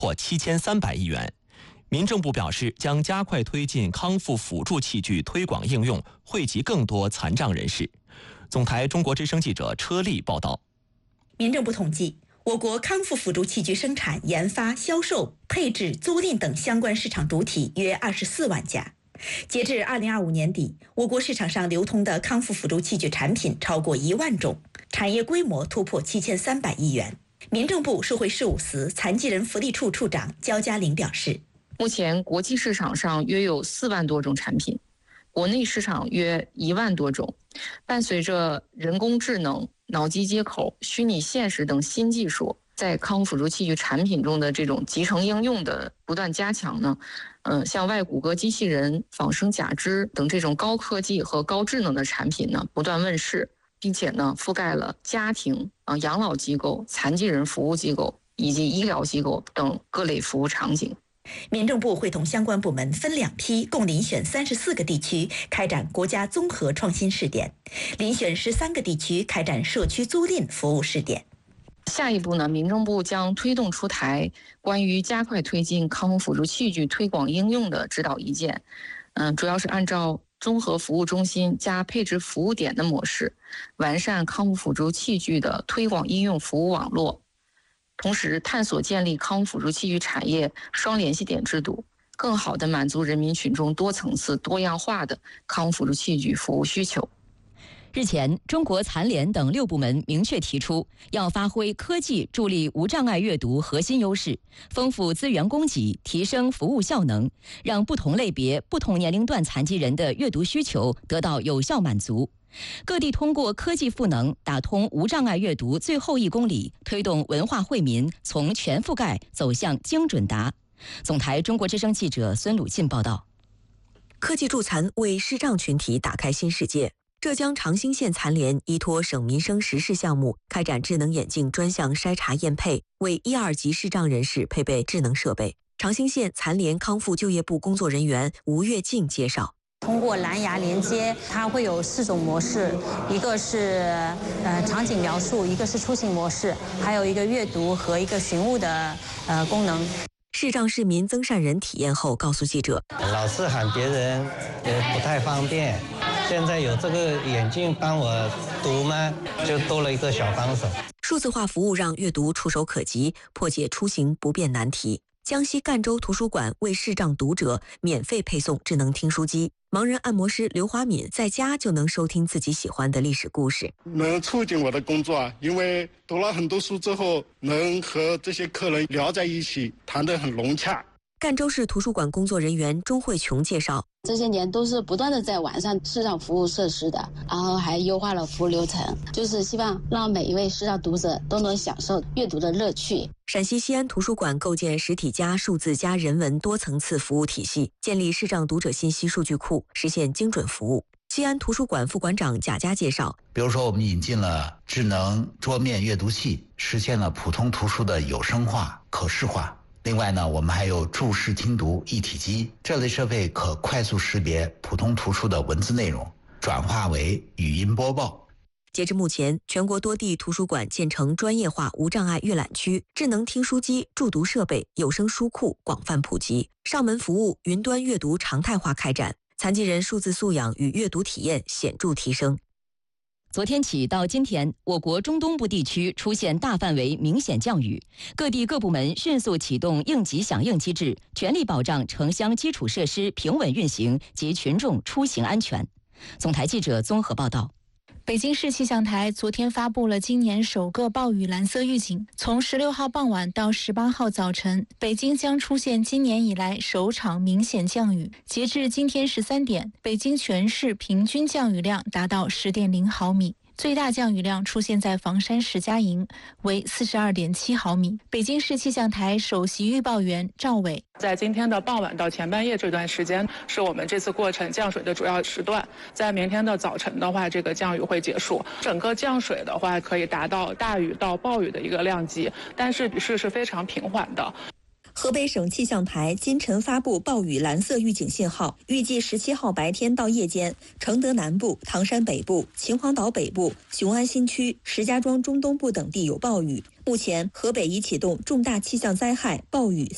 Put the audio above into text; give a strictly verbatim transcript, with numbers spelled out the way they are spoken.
或七千三百亿元。民政部表示，将加快推进康复辅助器具推广应用，惠及更多残障人士。总台中国之声记者车丽报道。 民政部统计，我国康复辅助器具生产、研发、销售、配置、租赁等相关市场主体约二十四万家。截至二零二五年底，我国市场上流通的康复辅助器具产品超过一万种，产业规模突破七千三百亿元。民政部社会事务司残疾人福利处处长焦嘉玲表示， 目前国际市场上约有四万多种产品，国内市场约一万多种。伴随着人工智能、脑机接口、虚拟现实等新技术在康复辅助器具产品中的这种集成应用的不断加强呢，呃，像外骨骼机器人、仿生假肢等这种高科技和高智能的产品呢不断问世，并且呢覆盖了家庭、啊养老机构、残疾人服务机构以及医疗机构等各类服务场景。 民政部会同相关部门分两批，共遴选三十四个地区开展国家综合创新试点，遴选十三个地区开展社区租赁服务试点。 下一步呢，民政部将推动出台关于加快推进康复辅助器具推广应用的指导意见，嗯、呃，主要是按照综合服务中心加配置服务点的模式，完善康复辅助器具的推广应用服务网络。同时，探索建立康复辅助器具产业双联系点制度，更好地满足人民群众多层次、多样化的康复辅助器具服务需求。 日前，中国残联等六部门明确提出，要发挥科技助力无障碍阅读核心优势，丰富资源供给，提升服务效能，让不同类别、不同年龄段残疾人的阅读需求得到有效满足。各地通过科技赋能，打通无障碍阅读最后一公里，推动文化惠民从全覆盖走向精准达。总台中国之声记者孙鲁进报道。 科技助残为视障群体打开新世界。浙江长兴县残联依托省民生实事项目，开展智能眼镜专项筛查验配，为一二级视障人士配备智能设备。长兴县残联康复就业部工作人员吴月静介绍。 通过蓝牙连接，它会有四种模式，一个是呃场景描述，一个是出行模式，还有一个阅读和一个寻物的呃功能。 视障市民曾善仁体验后告诉记者， 老是喊别人也不太方便，现在有这个眼镜帮我读吗，就多了一个小帮手。 数字化服务让阅读触手可及，破解出行不便难题。江西赣州图书馆为视障读者免费配送智能听书机，盲人按摩师刘华敏在家就能收听自己喜欢的历史故事， 能促进我的工作啊，因为读了很多书之后，能和这些客人聊在一起，谈得很融洽。 赣州市图书馆工作人员钟慧琼介绍， 这些年都是不断的在完善视障服务设施的，然后还优化了服务流程，就是希望让每一位视障读者都能享受阅读的乐趣。 陕西西安图书馆构建实体加数字加人文多层次服务体系，建立视障读者信息数据库，实现精准服务。西安图书馆副馆长贾佳介绍， 比如说我们引进了智能桌面阅读器，实现了普通图书的有声化、可视化。另外呢，我们还有注视听读一体机，这类设备可快速识别普通图书的文字内容，转化为语音播报。 截至目前，全国多地图书馆建成专业化无障碍阅览区，智能听书机、助读设备、有声书库广泛普及，上门服务、云端阅读常态化开展，残疾人数字素养与阅读体验显著提升。 昨天起到今天，我国中东部地区出现大范围明显降雨，各地各部门迅速启动应急响应机制，全力保障城乡基础设施平稳运行及群众出行安全。总台记者综合报道。 北京市气象台昨天发布了今年首个暴雨蓝色预警，从十六号傍晚到十八号早晨，北京将出现今年以来首场明显降雨。截至今天十三点，北京全市平均降雨量达到十点零毫米。最大降雨量出现在房山石家营，为四十二点七毫米。北京市气象台首席预报员赵伟， 在今天的傍晚到前半夜这段时间，是我们这次过程降水的主要时段。在明天的早晨的话，这个降雨会结束。整个降水的话，可以达到大雨到暴雨的一个量级，但是雨势是非常平缓的。 河北省气象台今晨发布暴雨蓝色预警信号，预计十七号白天到夜间，承德南部、唐山北部、秦皇岛北部、雄安新区、石家庄中东部等地有暴雨。目前，河北已启动重大气象灾害暴雨